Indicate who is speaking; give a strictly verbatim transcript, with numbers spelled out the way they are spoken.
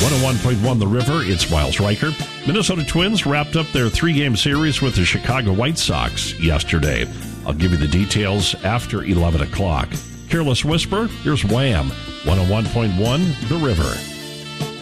Speaker 1: one oh one point one The River, it's Miles Riker. Minnesota Twins wrapped up their three-game series with the Chicago White Sox yesterday. I'll give you the details after eleven o'clock. Careless Whisper, here's Wham! one oh one point one The River.